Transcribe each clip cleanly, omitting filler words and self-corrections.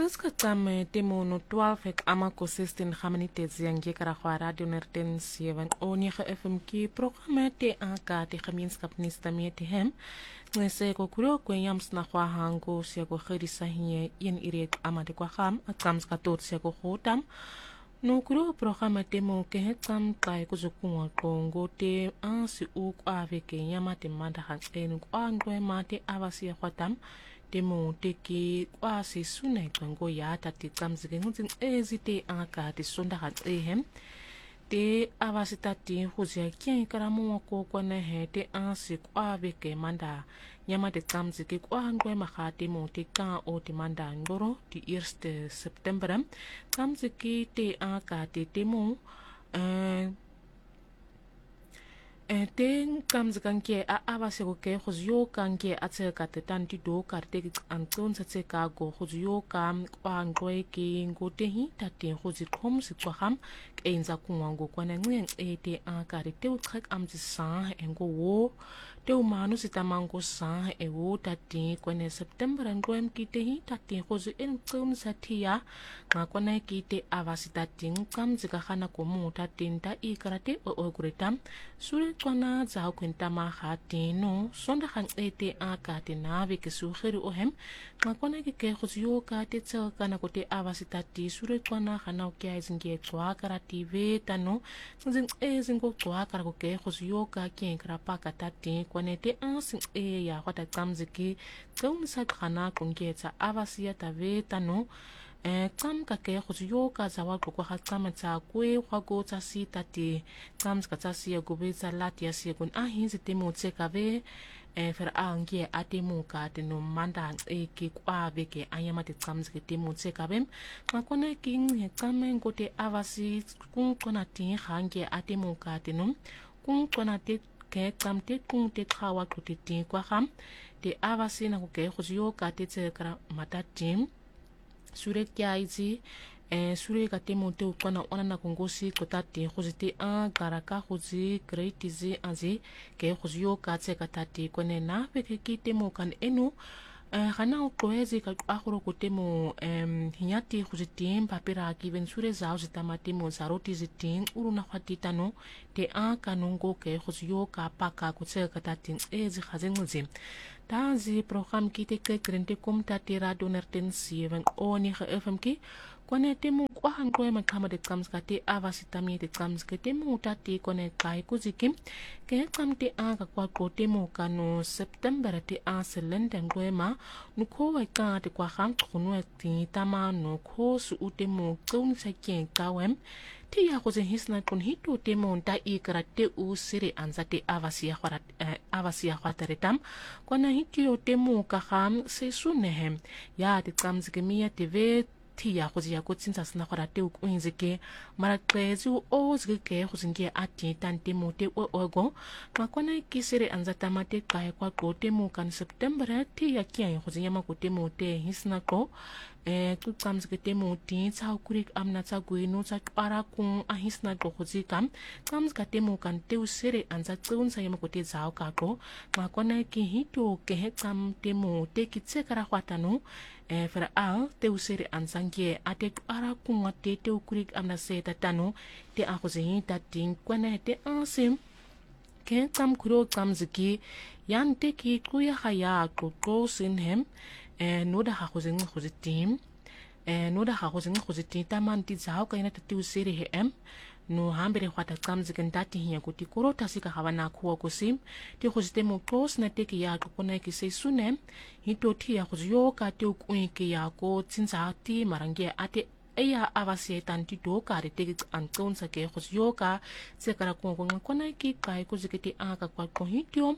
Qiskaqame timono 12 ek amako 16 gaminitezi yange karagwa radio nerten 7 onige FM ki programme te aka te gemeenskapnista te hem ngese ko kuro kwenyams na kwa hango sia ko khirisa hinye yen irek amade kwa kham akams ka tot sia ko khotam no kuro programme temo ke hetam kai ko zukungwa kongo te ansi u kwa veke nyamate manda hankenu kwa ngwe mate avasia kwatam temo teki kwasi sune kwango ya tati tsamzike ngutsin ezite aka te sonda ehem te avasitati huzia kien karamu ko kwana he te ansi kwa veke manda nyama te tsamzike kwa ngwe mahati mo te ka o te manda ngoro ti 1 September tsamzike te aka te temo ten kamzikanke a avaseko ke khuzyo kanke atseka te tanti do karte antun satse ka go khuzyo kam kwangwe ki ngotehi tate khuzi khom sitwaham kenza kunwango kwana ngeng ete akare te utrek amzi sa engo wo te umanu sitamango sa e wo tate kwane September ngwem kitehi tate khuzi enkum satia ngakwana kite avasitati kamzika khana ko mu tate nta ikarate o gretam sure kwana za kwenta ma hatino sonda khang ete akate nave ke sukheri ohem ngakwana ke khuzyo ka te tsaka na kote avasitati sure kwana khana o kya izinge tswa karati ve tano zin ezingo tswa kara ko ke khuzyo ka ke kra paka tati kwane te ansin e ya khata tsamziki tsumsa khana kungetsa avasia ta ve tano tsam ka ke khuzyo ka zawa ko kwa tsam tsa kwe khwago tsa si tati tsam ska tsa si go be tsa latia si gun a hin zite mo tse ka ve fer angie atemu ka te no manda e ki kwa ve ke ayama te tsam zike te mo tse ka bem ma kone king he tsam ko te avasi kun kona ti hangie atemu ka te no kun kona te ke tsam te kun te khawa ko te ti kwa kham te avasi na ko ke khuzyo ka te tse kra mata tim sure kya izi sure ka temo te ukwana ona na kongosi kotati khuzite a garaka khuzi greatizi azi ke khuzyo ka tse katati kone na peke ki temo kan enu khana ukoezi ka akhoro ko temo hinyati khuzite papira ki vensure zao zitamati mo zaroti zitin uruna khatitano te a kanungo ke khuzyo ka paka ko tse katati ezi khazenguzi tazi program kite ke krente komta tera donerten 7 oni FM ki kone temu kwa hankoe makama de kamska te avasitami de kamska temu tati kone kai kuzikim ke kamte aga kwa ko temu kanu September te a selende ngwema nuko wa ka te kwa kham khunu ti tama no ko su utemu tsun sakien kawem ti ya ko ze hisna kun hito temu nta ikrate u sire anzate avasia khwataretam kone hitio temu ka kham se sunehem ya te kamska mia tv ya khuzi ya kutsinza sina kharate ukwinzike mara qezu ozike khuzinge ati tante mote ogo makona kisere anzata mate kai kwa kote mu kan September ti ya kiya khuzinya makote mote hisna ko tutsamzike temo ti tsa kurik amna tsa guino tsa para kun a hisna ko khuzikam tsamzika temo kan te usere anza tsunsa yama kote zao ka ko makona ki hito ke hetsam temo te kitse kara khwatano fera a te usere anzangie ate para kun ate te ukurik amna seta tano te a khuzi tatin kwana te ansim ke tam kuro tsamziki yan te ki kuya khaya ko sinhem no da khuzing khuzitim no da khuzing khuzitim tamanti zao kaina te usere he no hambere khwata tsamzike ndati hiya kuti kurota sika hawana khuwa kusim ti khuzitemo pos na te ki ya kona ki se sune hito thi ya khuzyo ka te ukwike ya ko tsinza ti marange ate eya avasie tanti do ka re te antonsa ke khuzyo ka tsekara ko kona ki kai kuzikiti aka kwa ko hitio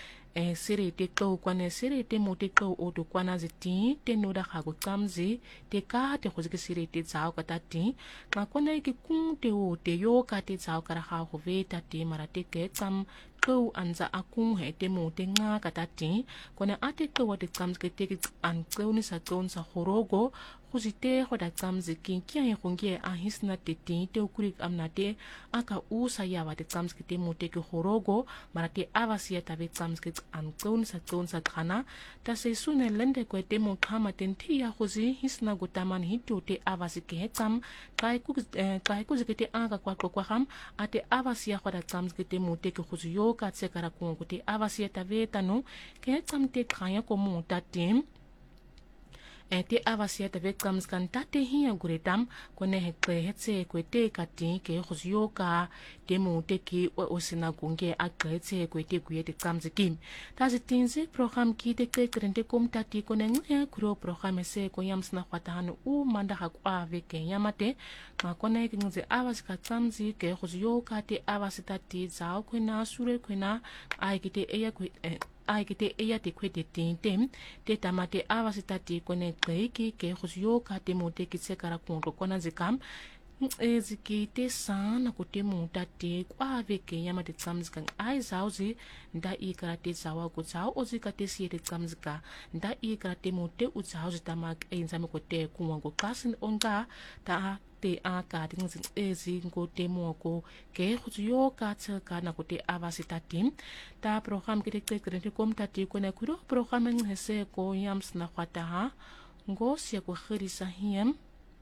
sere te ko kwana sere te mote ko o to kwana ziti te no da khago tsamzi te ka te khozike sere te tsao ka tati ma kwana ki kun te o te yo ka te tsao kara kha go ve tati mara te ke tsam ko anza akung he te mote nga ka tati kwana ate ko wa te tsam ke te an ko ni sa ton sa khorogo Huzite hoda tsamziki kia yehongie ahisna teti te ukurik amnate aka usa yawa te tsamziki te muteki horogo marate avasia tabe tsamziki tson sa trana ta se sune lende kwe te mutama tentia huzi hisna gutaman hito te avasiki hetam kai kuziki te aka kwa ham ate avasia hoda tsamziki te muteki huzi yoka tsekara kungu te avasia tabe tanu ke hetam te kaya komu tatim te avasia tabe tsamskan tate hiya guretam kone hekwe hetse kwe te kati ke huzioka te muteki o sinagunge aketse kwe te kuye te tsamzikim tazi tinze program ki te krente kom tati kone ngwe kuro program se ko yamsna khwatahanu u manda hakwa veke yamate ma kone ngze avasika tsamzi ke huzioka te avasita ti zao kwena sure kwena aikite eya kwe aikite eya te kwete tintem te tamate avasitati kone kleiki ke huzioka te muteki tsekara kungo kona zikam ziki te sana ko te mutati kwa veke yamate tsamzika ai zauzi nda ikara te zawa ko zao ozika te siete tsamzika nda ikara te mute uzauzi tamak enzame ko te kuwango kasin onga ta te aka tingzin ezi ngo te moko ke huzioka tsaka na ko te avasitati ta program ke te krente kom tati ko na kuro program ngese ko yams na khwataha ngo sia ko khirisa hiem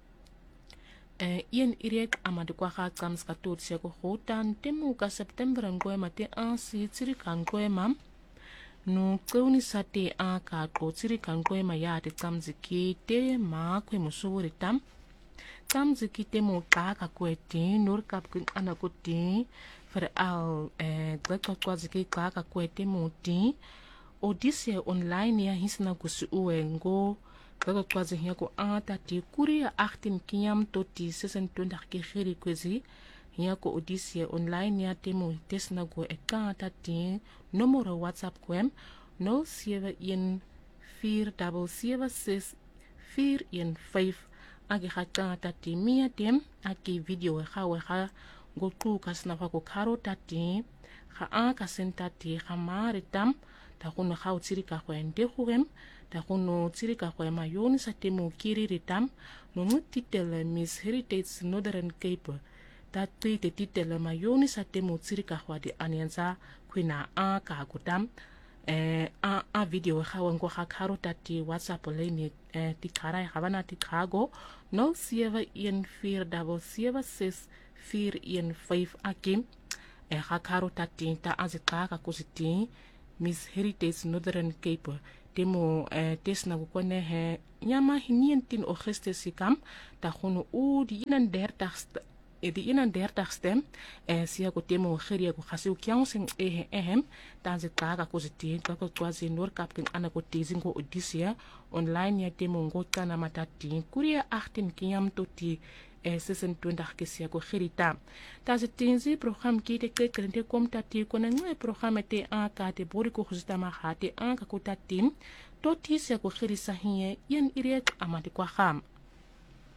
ien irek amade kwa ga tsams ka tot sia ko hotan temu ka september ngo mate ansi tsiri kan ko mam no kuni sate aka ko tsiri kan ko ma ya te tsamziki te ma kwe musuri tam tsamziki te mo ka kweti nur kap kun ana ko ti fer al kwa ziki ka kweti mo ti odise online ya hisna kusu uengo kwa zihia ko ata ti kuria 18 kiam toti 26 ke khiri kwezi ya ko odise online ya te mo tesna go ekata ti numero whatsapp kwem 0714776415 agi khata tati mia tem aki video ha go tu kasna ko karo tati kha aka sentati khamare tam ta kuno khau tsiri ka kwende khurem ta kuno tsiri ka kwa mayoni sa temu kiri ritam no titel Miss Heritage Northern Cape ta te titel mayoni sa temu tsiri ka kwa di anyanza kwina aka kutam a video khawango karo tati WhatsApp leni ti kara havana ti kago 0714776415 akim karo tati ta azitaka kusiti Miss Heritage Northern Cape temo tesna kukone he nyama hinientin Augustus sikam ta khunu u di 31ste di 31ste sia ko temo khiria ko khasiu kyang ehem tanzitaka kusiti ko twazi nor kapkin ana ko tizingo odisia online ya temo ngota na matati kuria 18 kiam toti 26 kesia ko khirita tazitinzi program ki te krente kom tati ko na ngwe program te aka te bori ko khuzita ma khate aka ko tatim toti sia ko khirisa hiye yen irek amati kwa kham